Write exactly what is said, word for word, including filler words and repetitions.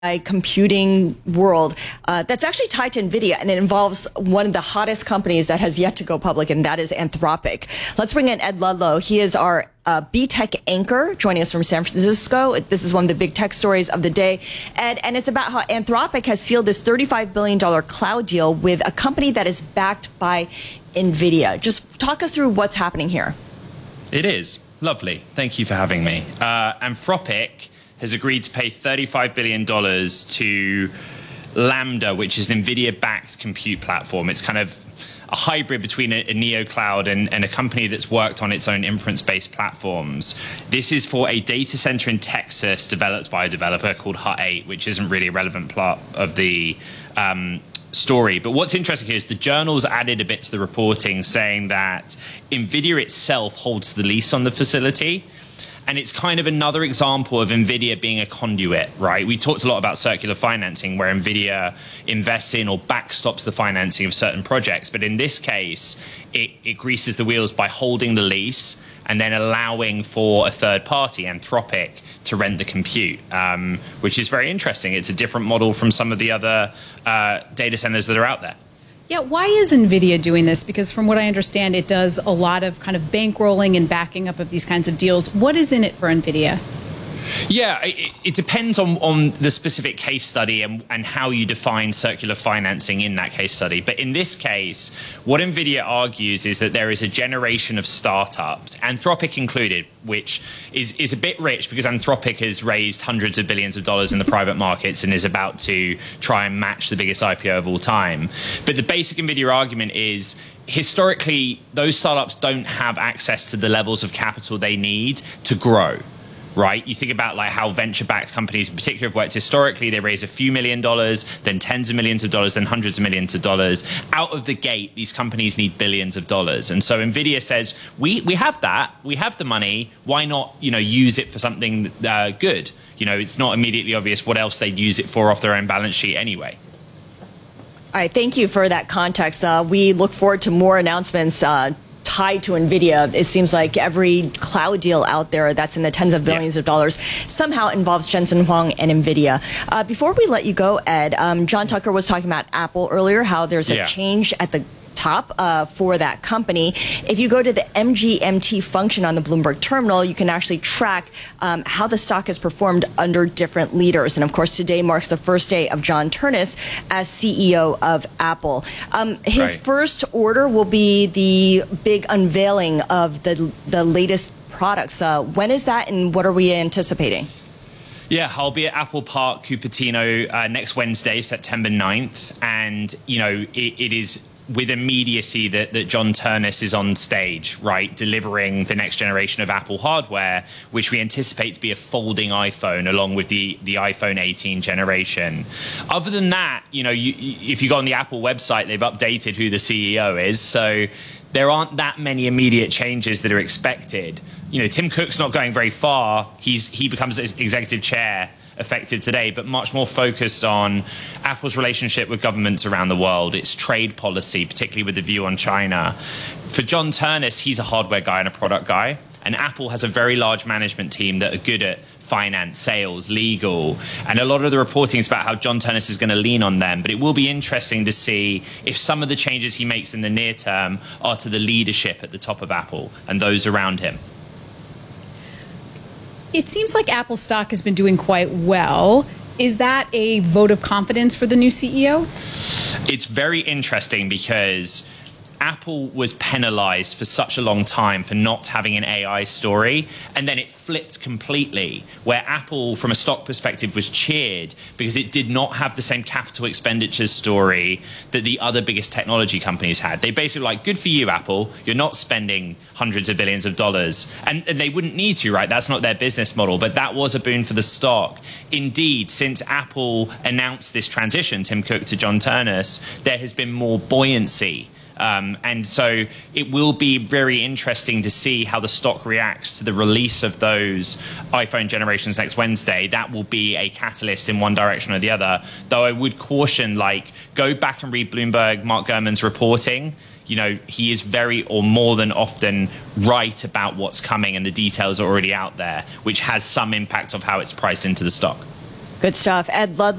computing world uh, that's actually tied to NVIDIA, and it involves one of the hottest companies that has yet to go public, and that is Anthropic. Let's bring in Ed Ludlow. He is our uh, B-Tech anchor, joining us from San Francisco. This is one of the big tech stories of the day, Ed, and it's about how Anthropic has sealed this thirty-five billion dollars cloud deal with a company that is backed by NVIDIA. Just talk us through what's happening here. It is. Lovely. Thank you for having me. Uh, Anthropic has agreed to pay thirty-five billion dollars to Lambda, which is an NVIDIA-backed compute platform. It's kind of a hybrid between a, a neo-cloud and, and a company that's worked on its own inference-based platforms. This is for a data center in Texas developed by a developer called Hut eight, which isn't really a relevant part of the um, story. But what's interesting here is the journals added a bit to the reporting saying that NVIDIA itself holds the lease on the facility. And it's kind of another example of NVIDIA being a conduit, right? We talked a lot about circular financing, where NVIDIA invests in or backstops the financing of certain projects. But in this case, it, it greases the wheels by holding the lease and then allowing for a third party, Anthropic, to rent the compute, um, which is very interesting. It's a different model from some of the other uh, data centers that are out there. Yeah, why is NVIDIA doing this? Because from what I understand, it does a lot of kind of bankrolling and backing up of these kinds of deals. What is in it for NVIDIA? Yeah, it, it depends on, on the specific case study and, and how you define circular financing in that case study. But in this case, what NVIDIA argues is that there is a generation of startups, Anthropic included, which is, is a bit rich because Anthropic has raised hundreds of billions of dollars in the private markets and is about to try and match the biggest I P O of all time. But the basic NVIDIA argument is, historically, those startups don't have access to the levels of capital they need to grow. Right? You think about like how venture-backed companies in particular have worked historically. They raise a few million dollars, then tens of millions of dollars, then hundreds of millions of dollars. Out of the gate, these companies need billions of dollars. And so NVIDIA says, we we have that. We have the money. Why not, you know, use it for something uh, good? You know, it's not immediately obvious what else they'd use it for off their own balance sheet anyway. All right. Thank you for that context. Uh, we look forward to more announcements uh, tied to NVIDIA. It seems like every cloud deal out there that's in the tens of billions yeah. of dollars somehow involves Jensen Huang and NVIDIA. Uh, before we let you go, Ed, um, John Tucker was talking about Apple earlier, how there's a yeah. change at the top uh, for that company. If you go to the M G M T function on the Bloomberg terminal, you can actually track um, how the stock has performed under different leaders. And of course, today marks the first day of John Ternus as C E O of Apple. Um, his right. first order will be the big unveiling of the the latest products. Uh, when is that, and what are we anticipating? Yeah, I'll be at Apple Park, Cupertino uh, next Wednesday, September ninth. And, you know, it, it is with immediacy that, that John Ternus is on stage, right, delivering the next generation of Apple hardware, which we anticipate to be a folding iPhone along with the, the iPhone eighteen generation. Other than that, you know, you, if you go on the Apple website, they've updated who the C E O is. So there aren't that many immediate changes that are expected. You know, Tim Cook's not going very far. He's he becomes executive chair effective today, but much more focused on Apple's relationship with governments around the world, its trade policy, particularly with the view on China. For John Ternus, he's a hardware guy and a product guy, and Apple has a very large management team that are good at finance, sales, legal, and a lot of the reporting is about how John Ternus is going to lean on them. But it will be interesting to see if some of the changes he makes in the near term are to the leadership at the top of Apple and those around him. It seems like Apple stock has been doing quite well. Is that a vote of confidence for the new C E O? It's very interesting because Apple was penalized for such a long time for not having an A I story, and then it flipped completely, where Apple, from a stock perspective, was cheered because it did not have the same capital expenditures story that the other biggest technology companies had. They basically were like, good for you, Apple, you're not spending hundreds of billions of dollars. And, and they wouldn't need to, right? That's not their business model, but that was a boon for the stock. Indeed, since Apple announced this transition, Tim Cook to John Ternus, there has been more buoyancy. Um, and so it will be very interesting to see how the stock reacts to the release of those iPhone generations next Wednesday. That will be a catalyst in one direction or the other. Though I would caution, like, go back and read Bloomberg, Mark Gurman's reporting. You know, he is very or more than often right about what's coming, and the details are already out there, which has some impact of how it's priced into the stock. Good stuff. Ed Ludlow.